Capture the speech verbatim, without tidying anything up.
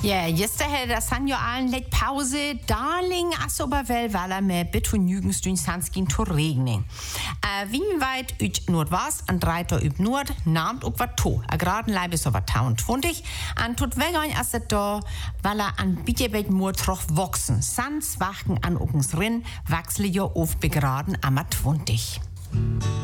Ja, jetzt hätte das san jo allen let Pause, darling, as aber wel, weil er mir bitte nügenstün sanskin to regnen. Äh, wie weit üt Nordwest, an dreiter üb Nord, namt ook wat to. A graden leibes over taun twuntig, an tut wegein as et da, weil er an Bietjebet mur troch wachsen. Sans wachen an okens rin, wachsle jo auf begraden am twuntig.